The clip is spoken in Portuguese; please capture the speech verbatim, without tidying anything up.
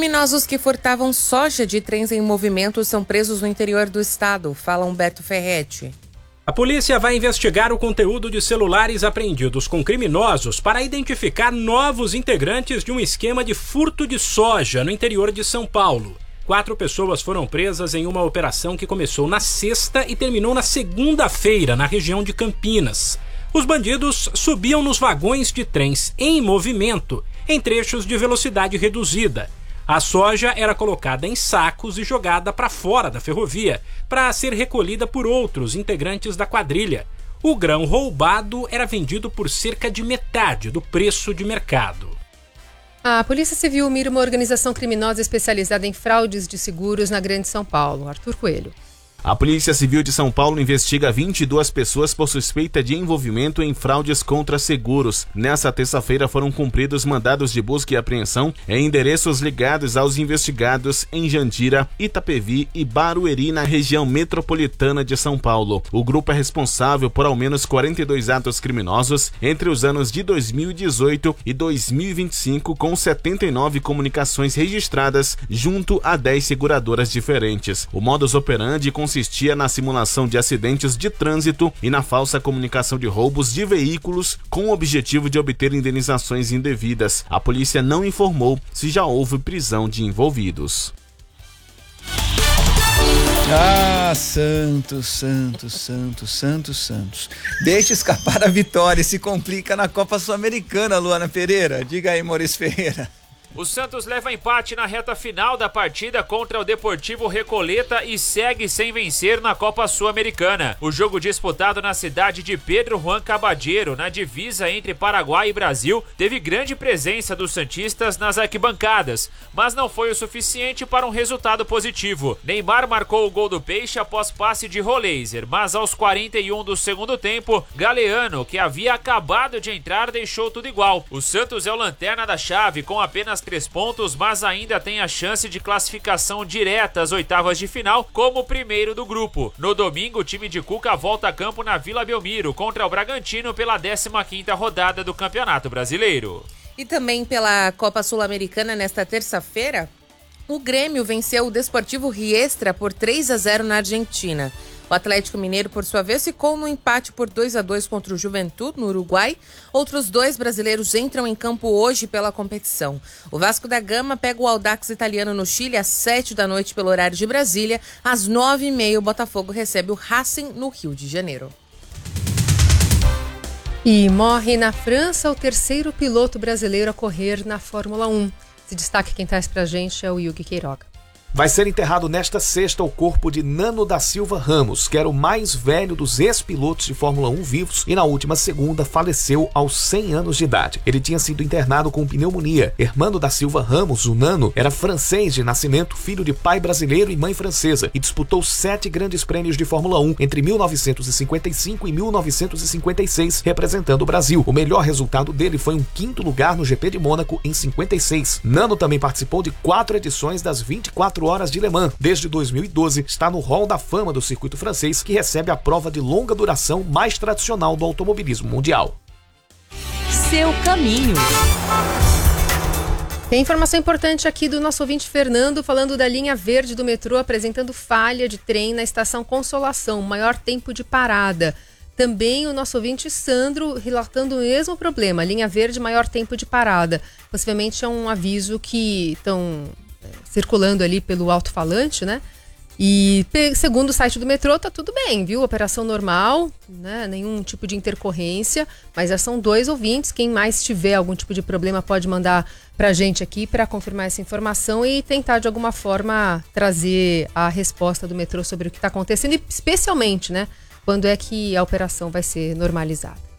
Criminosos que furtavam soja de trens em movimento são presos no interior do estado. Fala Humberto Ferretti. A polícia vai investigar o conteúdo de celulares apreendidos com criminosos para identificar novos integrantes de um esquema de furto de soja no interior de São Paulo. Quatro pessoas foram presas em uma operação que começou na sexta e terminou na segunda-feira, na região de Campinas. Os bandidos subiam nos vagões de trens em movimento, em trechos de velocidade reduzida. A soja era colocada em sacos e jogada para fora da ferrovia, para ser recolhida por outros integrantes da quadrilha. O grão roubado era vendido por cerca de metade do preço de mercado. A Polícia Civil mira uma organização criminosa especializada em fraudes de seguros na Grande São Paulo. Arthur Coelho. A Polícia Civil de São Paulo investiga vinte e duas pessoas por suspeita de envolvimento em fraudes contra seguros. Nessa terça-feira foram cumpridos mandados de busca e apreensão em endereços ligados aos investigados em Jandira, Itapevi e Barueri, na região metropolitana de São Paulo. O grupo é responsável por ao menos quarenta e dois atos criminosos entre os anos de dois mil e dezoito e dois mil e vinte e cinco, com setenta e nove comunicações registradas junto a dez seguradoras diferentes. O modus operandi consistia consistia na simulação de acidentes de trânsito e na falsa comunicação de roubos de veículos com o objetivo de obter indenizações indevidas. A polícia não informou se já houve prisão de envolvidos. Ah, Santos, Santos, Santos, Santos, Santos. Deixa escapar a vitória e se complica na Copa Sul-Americana, Luana Pereira. Diga aí, Maurício Ferreira. O Santos leva empate na reta final da partida contra o Deportivo Recoleta e segue sem vencer na Copa Sul-Americana. O jogo disputado na cidade de Pedro Juan Cabadeiro, na divisa entre Paraguai e Brasil, teve grande presença dos santistas nas arquibancadas, mas não foi o suficiente para um resultado positivo. Neymar marcou o gol do Peixe após passe de Roleiser, mas aos quarenta e um do segundo tempo, Galeano, que havia acabado de entrar, deixou tudo igual. O Santos é o lanterna da chave com apenas três pontos, mas ainda tem a chance de classificação direta às oitavas de final como o primeiro do grupo. No domingo, o time de Cuca volta a campo na Vila Belmiro contra o Bragantino pela décima quinta rodada do Campeonato Brasileiro. E também pela Copa Sul-Americana nesta terça-feira, o Grêmio venceu o Desportivo Riestra por três a zero na Argentina. O Atlético Mineiro, por sua vez, ficou no empate por dois a dois contra o Juventud, no Uruguai. Outros dois brasileiros entram em campo hoje pela competição. O Vasco da Gama pega o Audax Italiano no Chile às sete da noite pelo horário de Brasília. Às nove e meia, o Botafogo recebe o Racing no Rio de Janeiro. E morre na França o terceiro piloto brasileiro a correr na Fórmula um. Esse destaque quem traz pra gente é o Yugi Queiroga. Vai ser enterrado nesta sexta o corpo de Nano da Silva Ramos, que era o mais velho dos ex-pilotos de Fórmula um vivos e na última segunda faleceu aos cem anos de idade. Ele tinha sido internado com pneumonia. Hermano da Silva Ramos, o Nano, era francês de nascimento, filho de pai brasileiro e mãe francesa, e disputou sete grandes prêmios de Fórmula um entre mil novecentos e cinquenta e cinco e mil novecentos e cinquenta e seis, representando o Brasil. O melhor resultado dele foi um quinto lugar no G P de Mônaco em cinquenta e seis. Nano também participou de quatro edições das vinte e quatro horas de Le Mans. Desde dois mil e doze está no hall da fama do circuito francês, que recebe a prova de longa duração mais tradicional do automobilismo mundial. Seu caminho. Tem informação importante aqui do nosso ouvinte Fernando, falando da linha verde do metrô, apresentando falha de trem na estação Consolação, maior tempo de parada. Também o nosso ouvinte Sandro relatando o mesmo problema, linha verde, maior tempo de parada. Possivelmente é um aviso que estão circulando ali pelo alto-falante, né? E segundo o site do metrô, tá tudo bem, viu? Operação normal, né? Nenhum tipo de intercorrência, mas já são dois ouvintes. Quem mais tiver algum tipo de problema pode mandar pra gente aqui para confirmar essa informação e tentar de alguma forma trazer a resposta do metrô sobre o que está acontecendo e especialmente, né? Quando é que a operação vai ser normalizada.